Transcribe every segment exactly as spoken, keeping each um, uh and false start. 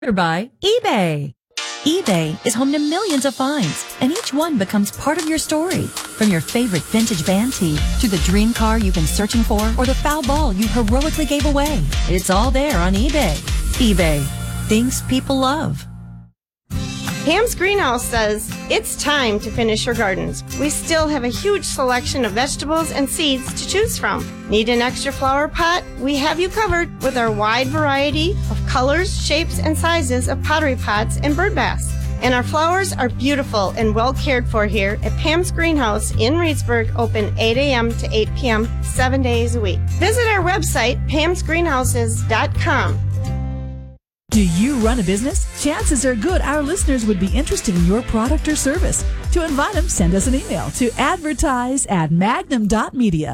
By eBay. eBay is home to millions of finds, and each one becomes part of your story. From your favorite vintage band tee to the dream car you've been searching for or the foul ball you heroically gave away. It's all there on eBay. eBay. Things people love. Pam's Greenhouse says, it's time to finish your gardens. We still have a huge selection of vegetables and seeds to choose from. Need an extra flower pot? We have you covered with our wide variety of colors, shapes, and sizes of pottery pots and bird baths. And our flowers are beautiful and well cared for here at Pam's Greenhouse in Reedsburg, open eight a.m. to eight p.m., seven days a week. Visit our website, pams greenhouses dot com. Do you run a business? Chances are good our listeners would be interested in your product or service. To invite them, send us an email to advertise at magnum dot media.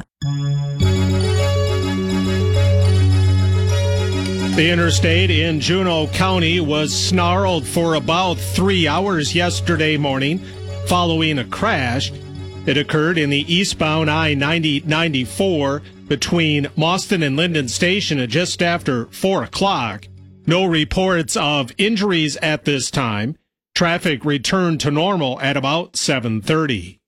The interstate in Juneau County was snarled for about three hours yesterday morning following a crash. It occurred in the eastbound I ninety ninety-four between Mauston and Linden Station at just after four o'clock. No reports of injuries at this time. Traffic returned to normal at about seven thirty.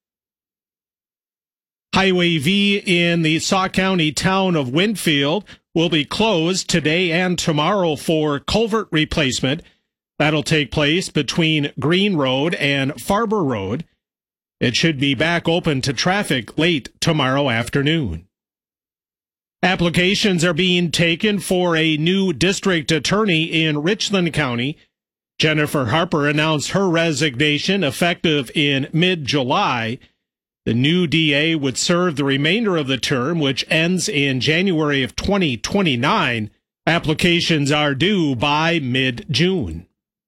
Highway V in the Sauk County town of Winfield will be closed today and tomorrow for culvert replacement. That'll take place between Green Road and Farber Road. It should be back open to traffic late tomorrow afternoon. Applications are being taken for a new district attorney in Richland County. Jennifer Harper announced her resignation effective in mid-July. The new D A would serve the remainder of the term, which ends in January of twenty twenty-nine. Applications are due by mid-June.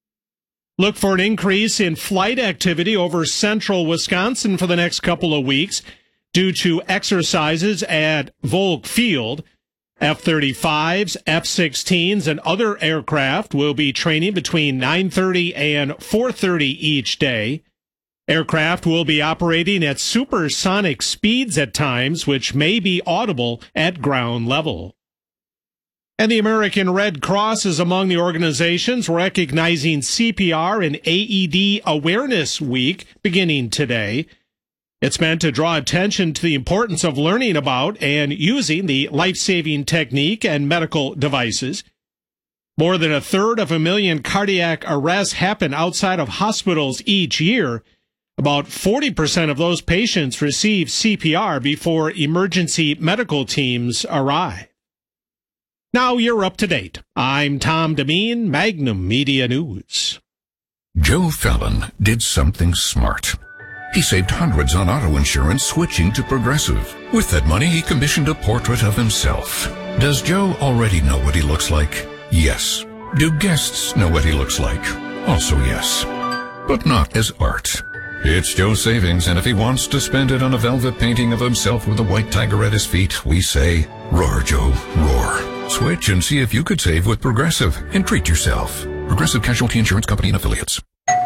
Look for an increase in flight activity over central Wisconsin for the next couple of weeks due to exercises at Volk Field. F thirty-fives, F sixteens, and other aircraft will be training between nine thirty and four thirty each day. Aircraft will be operating at supersonic speeds at times, which may be audible at ground level. And the American Red Cross is among the organizations recognizing C P R and A E D Awareness Week beginning today. It's meant to draw attention to the importance of learning about and using the life-saving technique and medical devices. More than a third of a million cardiac arrests happen outside of hospitals each year. About forty percent of those patients receive C P R before emergency medical teams arrive. Now you're up to date. I'm Tom Demeen, Magnum Media News. Joe Fallon did something smart. He saved hundreds on auto insurance switching to Progressive. With that money, he commissioned a portrait of himself. Does Joe already know what he looks like? Yes. Do guests know what he looks like? Also yes. But not as art. It's Joe's savings, and if he wants to spend it on a velvet painting of himself with a white tiger at his feet, we say, roar, Joe, roar. Switch and see if you could save with Progressive and treat yourself. Progressive Casualty Insurance Company and Affiliates.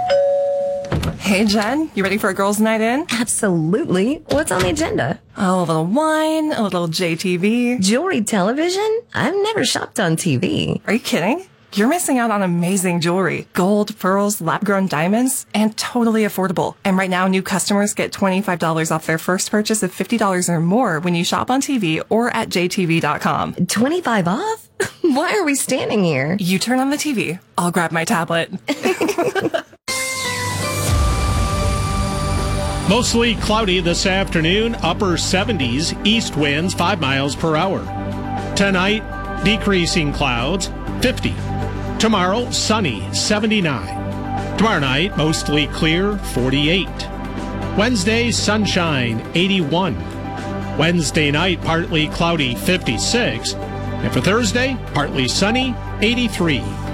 Hey, Jen, you ready for a girls' night in? Absolutely. What's on the agenda? Oh, a little wine, a little J T V. Jewelry television? I've never shopped on T V. Are you kidding? You're missing out on amazing jewelry. Gold, pearls, lab-grown diamonds, and totally affordable. And right now, new customers get twenty-five dollars off their first purchase of fifty dollars or more when you shop on T V or at J T V dot com. twenty-five off? Why are we standing here? You turn on the T V. I'll grab my tablet. Mostly cloudy this afternoon, upper seventies, east winds five miles per hour. Tonight, decreasing clouds, fifty. Tomorrow, sunny, seventy-nine. Tomorrow night, mostly clear, forty-eight. Wednesday, sunshine, eighty-one. Wednesday night, partly cloudy, fifty-six. And for Thursday, partly sunny, eighty-three.